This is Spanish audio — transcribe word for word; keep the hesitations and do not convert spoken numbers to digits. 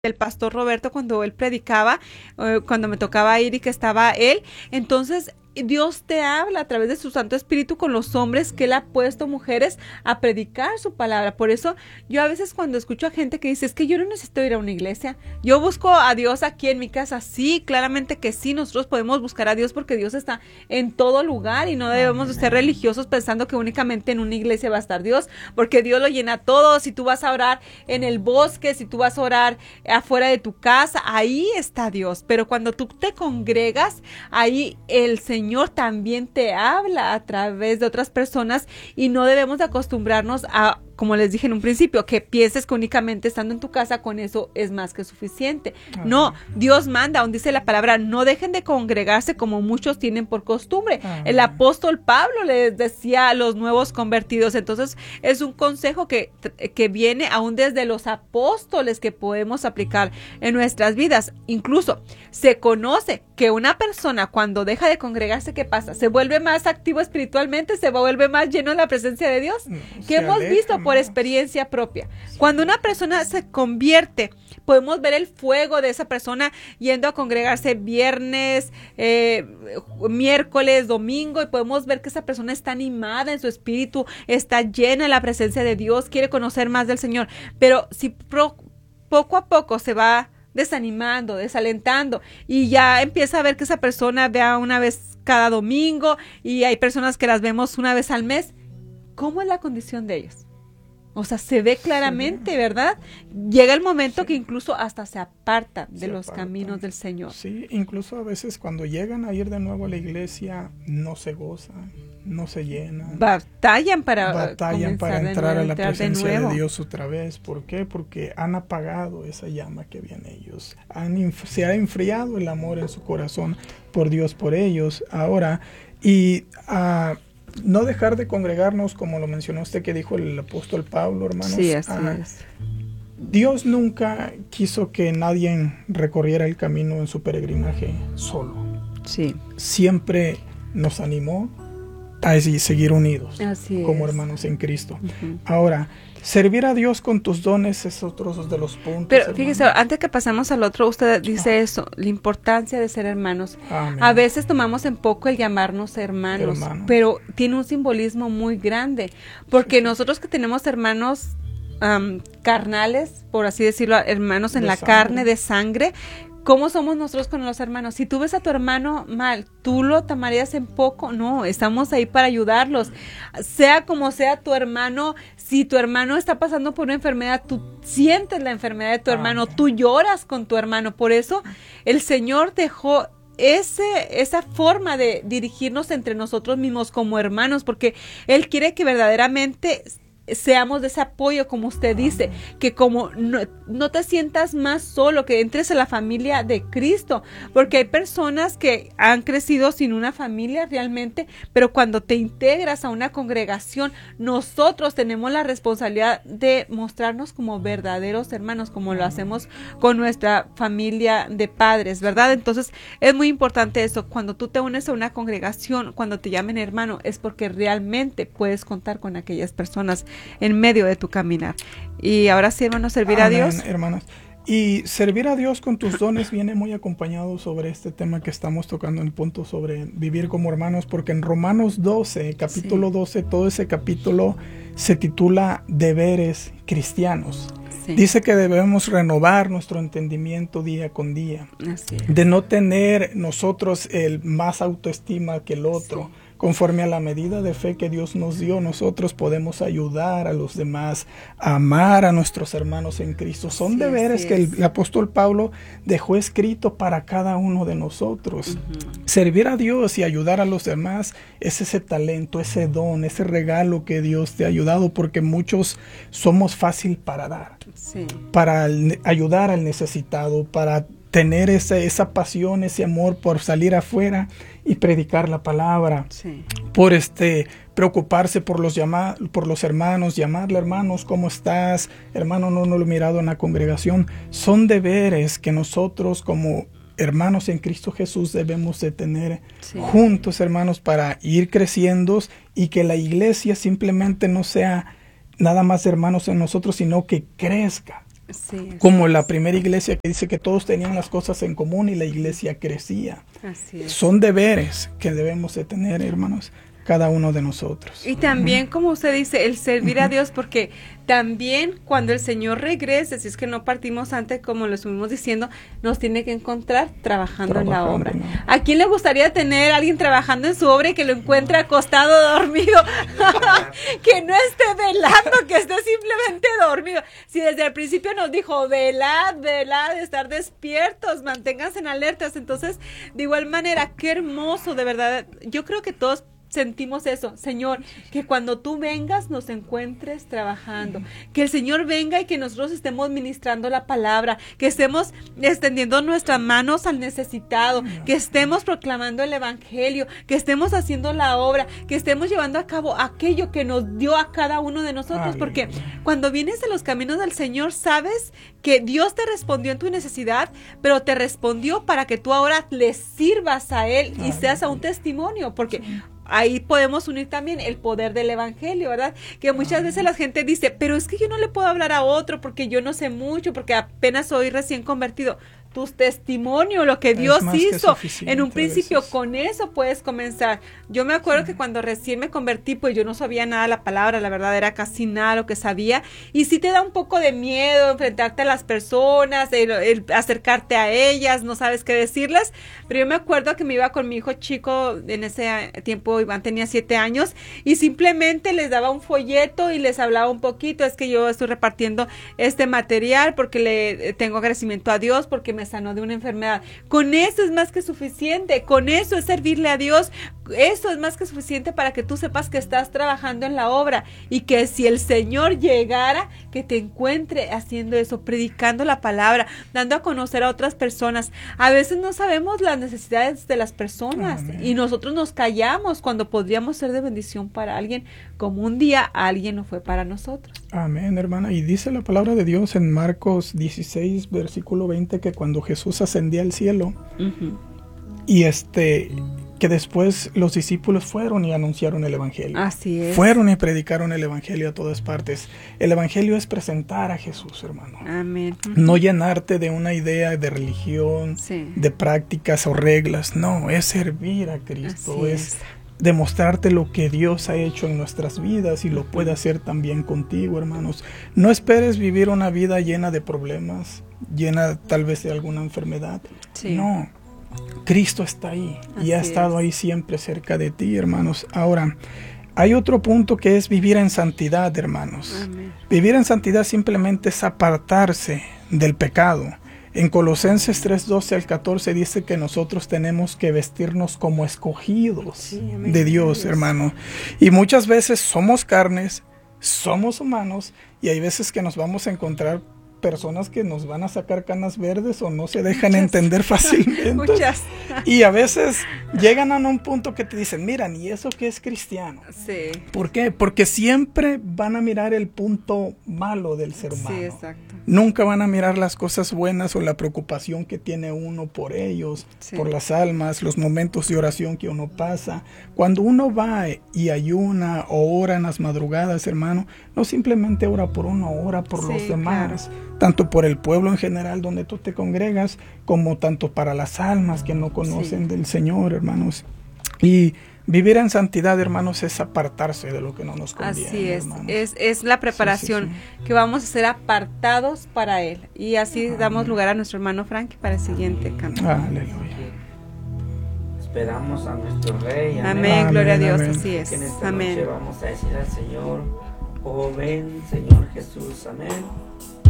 del pastor Roberto cuando él predicaba, eh, cuando me tocaba ir y que estaba él. Entonces Dios te habla a través de su Santo Espíritu con los hombres que él ha puesto, mujeres, a predicar su palabra. Por eso yo a veces cuando escucho a gente que dice, es que yo no necesito ir a una iglesia, yo busco a Dios aquí en mi casa. Sí, claramente que sí, nosotros podemos buscar a Dios porque Dios está en todo lugar y no debemos de ser religiosos pensando que únicamente en una iglesia va a estar Dios, porque Dios lo llena todo. Si tú vas a orar en el bosque, si tú vas a orar afuera de tu casa, ahí está Dios. Pero cuando tú te congregas, ahí el Señor Señor también te habla a través de otras personas y no debemos de acostumbrarnos a, como les dije en un principio, que pienses que únicamente estando en tu casa con eso es más que suficiente. Ajá. No, Dios manda, donde dice la palabra, no dejen de congregarse como muchos tienen por costumbre. Ajá. El apóstol Pablo les decía a los nuevos convertidos. Entonces es un consejo que, que viene aún desde los apóstoles que podemos aplicar en nuestras vidas. Incluso se conoce que una persona cuando deja de congregarse, ¿qué pasa? Se vuelve más activo espiritualmente, se vuelve más lleno de la presencia de Dios. No, que hemos aleja, visto por experiencia propia. Sí. Cuando una persona se convierte, podemos ver el fuego de esa persona yendo a congregarse viernes, eh, miércoles, domingo, y podemos ver que esa persona está animada en su espíritu, está llena de la presencia de Dios, quiere conocer más del Señor. Pero si pro, poco a poco se va desanimando, desalentando y ya empieza a ver que esa persona vea una vez cada domingo y hay personas que las vemos una vez al mes, ¿cómo es la condición de ellos? O sea, se ve claramente, sí, ¿verdad? Llega el momento, sí, que incluso hasta se apartan de se los apartan. caminos del Señor. Sí, incluso a veces cuando llegan a ir de nuevo a la iglesia, no se gozan, no se llenan. Batallan para, Batallan para entrar nuevo, a la presencia de, de Dios otra vez. ¿Por qué? Porque han apagado esa llama que había en ellos. Han, se ha enfriado el amor en su corazón por Dios, por ellos. Ahora, y... Uh, no dejar de congregarnos, como lo mencionó usted, que dijo el apóstol Pablo, hermanos. Sí, así ah, es. Dios nunca quiso que nadie recorriera el camino en su peregrinaje solo. Sí. Siempre nos animó a seguir unidos, así como es. hermanos en Cristo. Uh-huh. Ahora, servir a Dios con tus dones es otro de los puntos. Pero hermanos. Fíjese, antes que pasamos al otro, usted dice ah. eso, la importancia de ser hermanos. Amén. A veces tomamos en poco el llamarnos hermanos, hermanos, pero tiene un simbolismo muy grande, porque sí, nosotros que tenemos hermanos um, carnales, por así decirlo, hermanos en de la sangre. carne, de sangre, ¿cómo somos nosotros con los hermanos? Si tú ves a tu hermano mal, ¿tú lo tomarías en poco? No, estamos ahí para ayudarlos. Sea como sea tu hermano, si tu hermano está pasando por una enfermedad, tú sientes la enfermedad de tu hermano, tú lloras con tu hermano. Por eso el Señor dejó ese, esa forma de dirigirnos entre nosotros mismos como hermanos, porque Él quiere que verdaderamente seamos de ese apoyo, como usted dice, que como no, no te sientas más solo, que entres a la familia de Cristo, porque hay personas que han crecido sin una familia realmente, pero cuando te integras a una congregación, nosotros tenemos la responsabilidad de mostrarnos como verdaderos hermanos, como lo hacemos con nuestra familia de padres, ¿verdad? Entonces es muy importante eso, cuando tú te unes a una congregación, cuando te llamen hermano, es porque realmente puedes contar con aquellas personas en medio de tu caminar. Y ahora sí, hermanos, servir Amén, a Dios. Hermanas. Y servir a Dios con tus dones viene muy acompañado sobre este tema que estamos tocando en el punto sobre vivir como hermanos, porque en Romanos doce, capítulo sí. doce, todo ese capítulo se titula Deberes Cristianos. Sí. Dice que debemos renovar nuestro entendimiento día con día, así es. De no tener nosotros el más autoestima que el otro. Sí. Conforme a la medida de fe que Dios nos dio, nosotros podemos ayudar a los demás, a amar a nuestros hermanos en Cristo. Son sí, deberes que el, el apóstol Pablo dejó escrito para cada uno de nosotros. Uh-huh. Servir a Dios y ayudar a los demás es ese talento, ese don, ese regalo que Dios te ha ayudado, porque muchos somos fácil para dar, sí. para ayudar al necesitado, para tener esa, esa pasión, ese amor por salir afuera y predicar la palabra, sí. por este preocuparse por los llama, por los hermanos, llamarle hermanos, ¿cómo estás? Hermano, no, no lo he mirado en la congregación. Son deberes que nosotros como hermanos en Cristo Jesús debemos de tener sí. juntos, hermanos, para ir creciendo y que la iglesia simplemente no sea nada más hermanos en nosotros, sino que crezca. Sí, Como es. la primera iglesia que dice que todos tenían las cosas en común y la iglesia crecía. Así es. Son deberes que debemos de tener, hermanos, cada uno de nosotros. Y también, como usted dice, el servir a Dios, porque también cuando el Señor regrese, si es que no partimos antes, como lo estuvimos diciendo, nos tiene que encontrar trabajando, Trabajando, en la obra. ¿no? ¿A quién le gustaría tener a alguien trabajando en su obra y que lo encuentre acostado, dormido? Que no esté velando, que esté simplemente dormido. Si desde el principio nos dijo, velad, velad, estar despiertos, manténganse en alertas. Entonces, de igual manera, qué hermoso, de verdad. Yo creo que todos sentimos eso, Señor, que cuando tú vengas nos encuentres trabajando, que el Señor venga y que nosotros estemos ministrando la palabra, que estemos extendiendo nuestras manos al necesitado, que estemos proclamando el evangelio, que estemos haciendo la obra, que estemos llevando a cabo aquello que nos dio a cada uno de nosotros, porque cuando vienes de los caminos del Señor, sabes que Dios te respondió en tu necesidad, pero te respondió para que tú ahora le sirvas a Él y seas a un testimonio, porque ahí podemos unir también el poder del evangelio, ¿verdad? Que muchas veces la gente dice, pero es que yo no le puedo hablar a otro porque yo no sé mucho, porque apenas soy recién convertido. Tu testimonio, lo que Dios hizo en un principio, con eso puedes comenzar. Yo me acuerdo que cuando recién me convertí, pues yo no sabía nada de la palabra, la verdad era casi nada lo que sabía, y sí te da un poco de miedo enfrentarte a las personas, el, el acercarte a ellas, no sabes qué decirles, pero yo me acuerdo que me iba con mi hijo chico, en ese tiempo Iván tenía siete años, y simplemente les daba un folleto y les hablaba un poquito, es que yo estoy repartiendo este material porque le tengo agradecimiento a Dios, porque me me sanó de una enfermedad. Con eso es más que suficiente, con eso es servirle a Dios, eso es más que suficiente para que tú sepas que estás trabajando en la obra y que si el Señor llegara, que te encuentre haciendo eso, predicando la palabra, dando a conocer a otras personas. A veces no sabemos las necesidades de las personas. Amén. Y nosotros nos callamos cuando podríamos ser de bendición para alguien, como un día alguien lo fue para nosotros. Amén, hermana. Y dice la palabra de Dios en Marcos dieciséis, versículo veinte, que cuando Jesús ascendía al cielo, uh-huh. y este... que después los discípulos fueron y anunciaron el evangelio. Así es. Fueron y predicaron el evangelio a todas partes. El evangelio es presentar a Jesús, hermano. Amén. No llenarte de una idea de religión, sí. de prácticas o reglas. No, es servir a Cristo. Así es, es demostrarte lo que Dios ha hecho en nuestras vidas y lo puede hacer también contigo, hermanos. No esperes vivir una vida llena de problemas, llena tal vez de alguna enfermedad. Sí. No. Cristo está ahí y Así ha estado es. ahí siempre cerca de ti, hermanos. Ahora, hay otro punto que es vivir en santidad, hermanos. Amén. Vivir en santidad simplemente es apartarse del pecado. En Colosenses tres, doce al catorce dice que nosotros tenemos que vestirnos como escogidos sí, de Dios, hermano. Y muchas veces somos carnes, somos humanos y hay veces que nos vamos a encontrar personas que nos van a sacar canas verdes o no se dejan Muchas. entender fácilmente. Muchas. Y a veces llegan a un punto que te dicen, mira, ¿y eso qué es cristiano? Sí. ¿Por qué? Porque siempre van a mirar el punto malo del ser humano. Sí, exacto. Nunca van a mirar las cosas buenas o la preocupación que tiene uno por ellos, sí. por las almas, los momentos de oración que uno pasa. Cuando uno va y ayuna o ora en las madrugadas, hermano, no simplemente ora por uno, ora por sí, los demás. Claro. Tanto por el pueblo en general donde tú te congregas, como tanto para las almas que no conocen sí. del Señor, hermanos. Y vivir en santidad, hermanos, es apartarse de lo que no nos conviene. Así es, hermanos. es, es la preparación sí, sí, sí. que vamos a ser apartados para Él. Y así Amén. damos lugar a nuestro hermano Frankie para el siguiente canto. Aleluya. Esperamos a nuestro Rey. Amén, Amén gloria Amén. a Dios, así es. Que en esta Amén. noche vamos a decir al Señor, oh ven, Señor Jesús, amén.